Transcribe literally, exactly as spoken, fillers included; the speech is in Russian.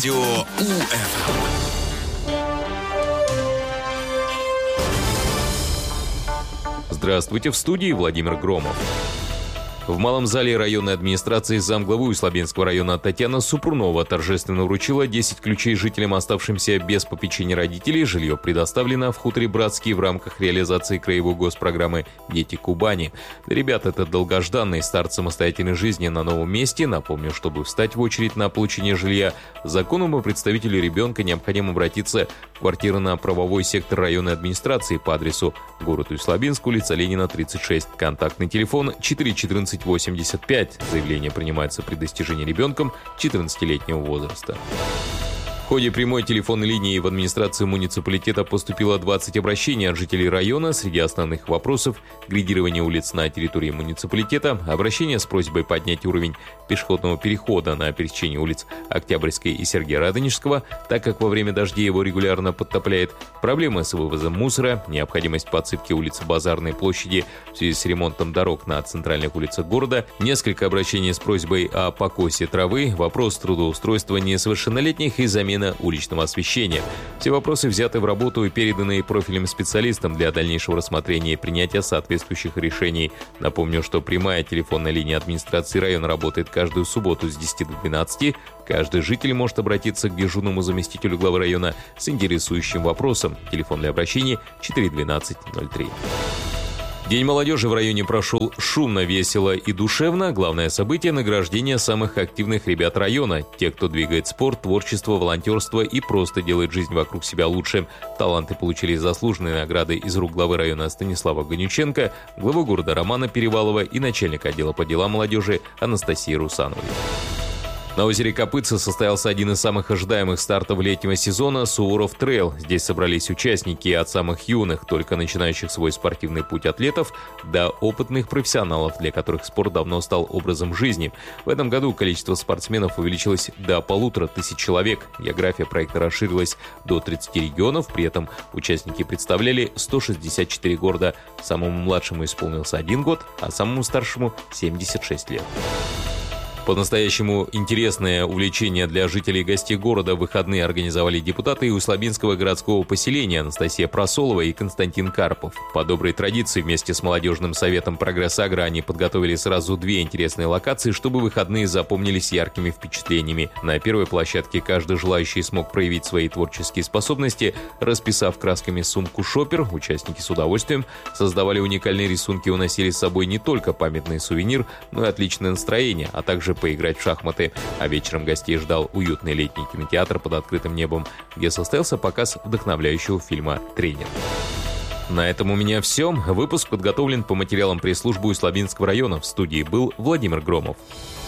радио УФМ. Здравствуйте, в студии Владимир Громов. В малом зале районной администрации замглавы Услабинского района Татьяна Супрунова торжественно вручила десять ключей жителям, оставшимся без попечения родителей. Жилье предоставлено в хуторе Братский в рамках реализации краевой госпрограммы «Дети Кубани». Для ребят это долгожданный старт самостоятельной жизни на новом месте. Напомню, чтобы встать в очередь на получение жилья, законному представителю ребенка необходимо обратиться в квартирно-правовой сектор районной администрации по адресу город Услабинск, улица Ленина, тридцать шесть. Контактный телефон четыре четырнадцать восемьдесят пять. Заявление принимается при достижении ребенком четырнадцатилетнего возраста. В ходе прямой телефонной линии в администрацию муниципалитета поступило двадцать обращений от жителей района. Среди основных вопросов – грейдирование улиц на территории муниципалитета, обращение с просьбой поднять уровень пешеходного перехода на пересечении улиц Октябрьской и Сергея Радонежского, так как во время дождей его регулярно подтопляет, проблемы с вывозом мусора, необходимость подсыпки улицы Базарной площади в связи с ремонтом дорог на центральных улицах города, несколько обращений с просьбой о покосе травы, вопрос трудоустройства несовершеннолетних и замена уличного освещения. Все вопросы взяты в работу и переданы профильным специалистам для дальнейшего рассмотрения и принятия соответствующих решений. Напомню, что прямая телефонная линия администрации района работает каждую субботу с десяти до двенадцати. Каждый житель может обратиться к дежурному заместителю главы района с интересующим вопросом. Телефон для обращений четыре двенадцать ноль три. День молодежи в районе прошел шумно, весело и душевно. Главное событие – награждение самых активных ребят района. Те, кто двигает спорт, творчество, волонтерство и просто делает жизнь вокруг себя лучше. Таланты получили заслуженные награды из рук главы района Станислава Гонюченко, главы города Романа Перевалова и начальника отдела по делам молодежи Анастасии Русановой. На озере Копытце состоялся один из самых ожидаемых стартов летнего сезона – Суворов Трейл. Здесь собрались участники от самых юных, только начинающих свой спортивный путь атлетов, до опытных профессионалов, для которых спорт давно стал образом жизни. В этом году количество спортсменов увеличилось до полутора тысяч человек. География проекта расширилась до тридцати регионов, при этом участники представляли сто шестьдесят четыре города. Самому младшему исполнился один год, а самому старшему – семьдесят шесть лет. По-настоящему интересное увлечение для жителей и гостей города в выходные организовали депутаты Услабинского городского поселения Анастасия Просолова и Константин Карпов. По доброй традиции вместе с молодежным советом «Прогресс Агро» они подготовили сразу две интересные локации, чтобы выходные запомнились яркими впечатлениями. На первой площадке каждый желающий смог проявить свои творческие способности, расписав красками сумку «Шопер». Участники с удовольствием создавали уникальные рисунки и уносили с собой не только памятный сувенир, но и отличное настроение, а также поиграть в шахматы. А вечером гостей ждал уютный летний кинотеатр под открытым небом, где состоялся показ вдохновляющего фильма «Тренер». На этом у меня все. Выпуск подготовлен по материалам пресс-службы Услабинского района. В студии был Владимир Громов.